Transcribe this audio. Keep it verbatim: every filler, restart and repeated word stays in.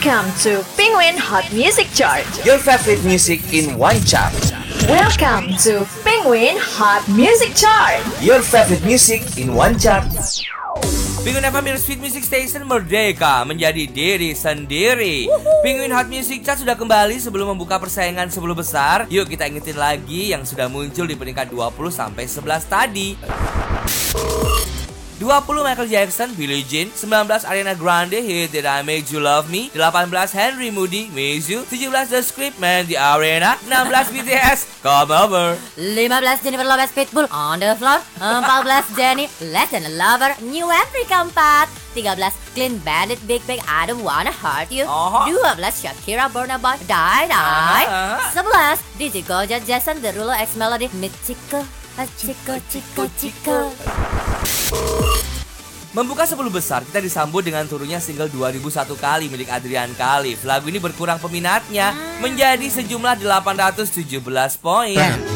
Welcome to Penguin Hot Music Chart. Your favorite music in one chart. Welcome to Penguin Hot Music Chart. Your favorite music in one chart. Penguin F M Your Sweet Music Station merdeka menjadi diri sendiri. Penguin Hot Music Chart sudah kembali. Sebelum membuka persaingan sepuluh besar, yuk kita ingetin lagi yang sudah muncul di peringkat dua puluh sampai sebelas tadi. dua puluh Michael Jackson, Billie Jean. Sembilan belas Ariana Grande, Hit That I Made You Love Me. Delapan belas Henry Moody, Miss You. Tujuh belas The Script, Man The Arena. Enam belas B T S, Come Over. Lima belas Jennifer Lopez, Pitbull, On The Floor. Empat belas Jenny, Less Than a Lover, New Entry keempat. Tiga belas Clean Bandit, Big Bang, I Don't Wanna Hurt You. Aha. Dua belas Shakira, Burna Boy, Die Die. Aha. Sebelas D J Goja, Jason Derulo, X Melody, Michiko, Chico, Chico, Chico. Membuka sepuluh besar, kita disambut dengan turunnya single dua ribu satu kali milik Adrian Khalif. Lagu ini berkurang peminatnya menjadi sejumlah delapan ratus tujuh belas poin.